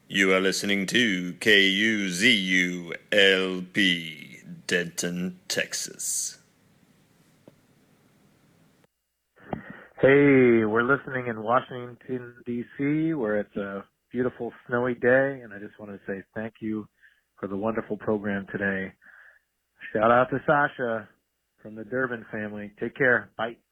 You are listening to KUZU-LP, Denton, Texas. Hey, we're listening in Washington, D.C., where it's a beautiful snowy day, and I just want to say thank you for the wonderful program today. Shout out to Sasha from the Durbin family. Take care. Bye.